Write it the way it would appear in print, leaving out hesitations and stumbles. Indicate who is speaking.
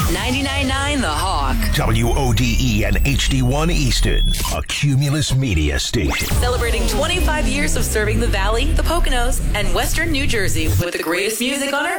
Speaker 1: 99.9 The Hawk.
Speaker 2: WODE and HD1 Easton, a Cumulus Media station.
Speaker 1: Celebrating 25 years of serving the Valley, the Poconos, and Western New Jersey with the greatest music on earth.